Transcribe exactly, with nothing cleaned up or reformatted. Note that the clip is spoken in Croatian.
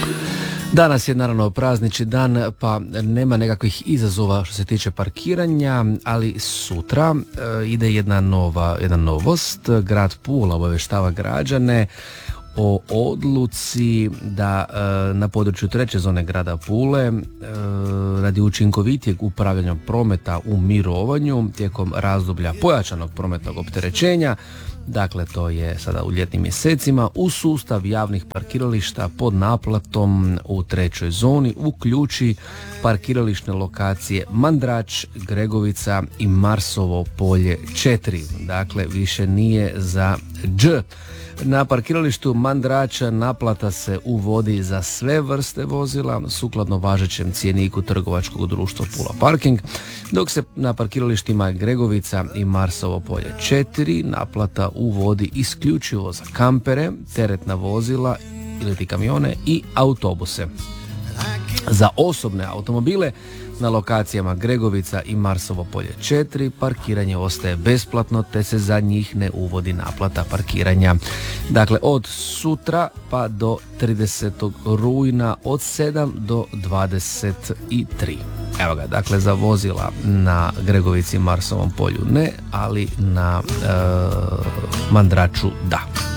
Danas je naravno praznični dan, pa nema nekakvih izazova što se tiče parkiranja, ali sutra e, ide jedna nova, jedna novost. Grad Pula obavještava građane o odluci da e, na području treće zone grada Pule e, radi učinkovitijeg upravljanja prometa u mirovanju tijekom razdoblja pojačanog prometnog opterećenja, dakle to je sada u ljetnim mjesecima, u sustav javnih parkirališta pod naplatom u trećoj zoni uključi parkirališne lokacije Mandrač, Gregovica i Marsovo polje četiri. Dakle, više nije za dž. Na parkiralištu Mandrača naplata se uvodi za sve vrste vozila sukladno važećem cjeniku trgovačkog društva Pula Parking, dok se na parkiralištima Gregovica i Marsovo polje četiri naplata uvodi isključivo za kampere, teretna vozila ili ti kamione i autobuse. Za osobne automobile na lokacijama Gregovica i Marsovo polje četiri parkiranje ostaje besplatno te se za njih ne uvodi naplata parkiranja. Dakle, od sutra pa do tridesetog rujna od sedam do dvadeset tri. Evo ga, dakle za vozila na Gregovici i Marsovom polju ne, ali na e, Mandraču da.